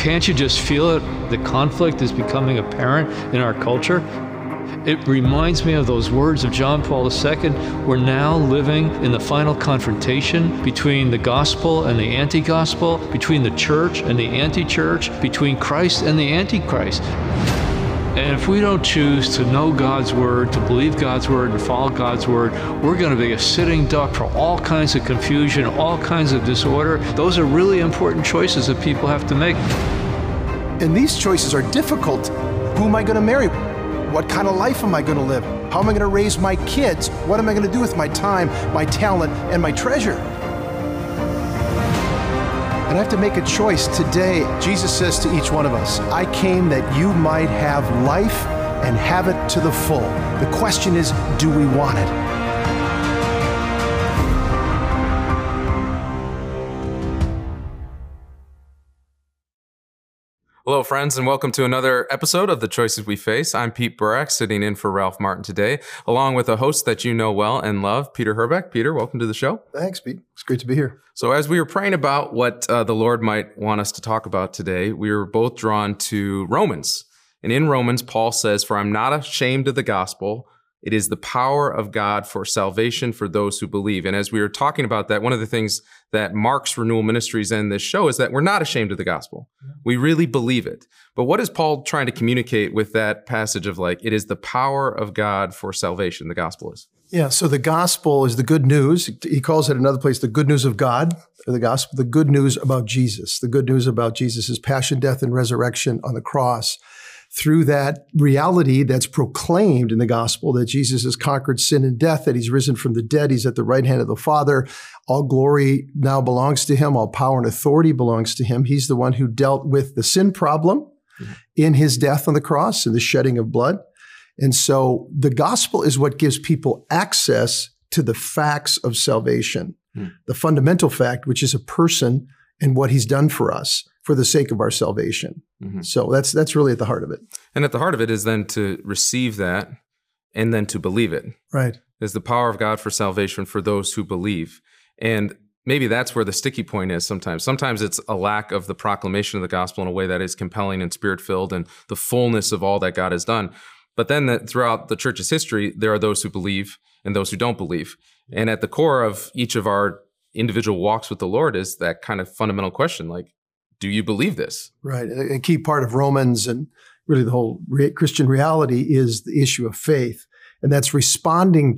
can't you just feel it? The conflict is becoming apparent in our culture. It reminds me of those words of John Paul II. We're now living in the final confrontation between the gospel and the anti-gospel, between the church and the anti-church, between Christ and the antichrist. And if we don't choose to know God's word, to believe God's word, and follow God's word, we're going to be a sitting duck for all kinds of confusion, all kinds of disorder. Those are really important choices that people have to make. And these choices are difficult. Who am I going to marry? What kind of life am I going to live? How am I going to raise my kids? What am I going to do with my time, my talent, and my treasure? And I have to make a choice today. Jesus says to each one of us, I came that you might have life and have it to the full. The question is, do we want it? Hello, friends, and welcome to another episode of The Choices We Face. I'm Pete Burak, sitting in for Ralph Martin today, along with a host that you know well and love, Peter Herbeck. Peter, welcome to the show. Thanks, Pete. It's great to be here. So as we were praying about what the Lord might want us to talk about today, we were both drawn to Romans. And in Romans, Paul says, "For I'm not ashamed of the gospel. It is the power of God for salvation for those who believe." And as we were talking about that, one of the things that marks Renewal Ministries and this show is that we're not ashamed of the gospel. We really believe it. But what is Paul trying to communicate with that passage of it is the power of God for salvation, the gospel is? Yeah, so the gospel is the good news. He calls it another place the good news of God, or the gospel, the good news about Jesus, the good news about Jesus' passion, death, and resurrection on the cross. Through that reality that's proclaimed in the gospel, that Jesus has conquered sin and death, that he's risen from the dead, he's at the right hand of the Father. All glory now belongs to him. All power and authority belongs to him. He's the one who dealt with the sin problem in his death on the cross and the shedding of blood. And so the gospel is what gives people access to the facts of salvation, the fundamental fact, which is a person and what he's done for us for the sake of our salvation. So that's really at the heart of it. And at the heart of it is then to receive that and then to believe it. Right. Is the power of God for salvation for those who believe. And maybe that's where the sticky point is sometimes. Sometimes it's a lack of the proclamation of the gospel in a way that is compelling and spirit-filled and the fullness of all that God has done. But then throughout the church's history, there are those who believe and those who don't believe. And at the core of each of our individual walks with the Lord is that kind of fundamental question, do you believe this? Right. A key part of Romans and really the whole Christian reality is the issue of faith. And that's responding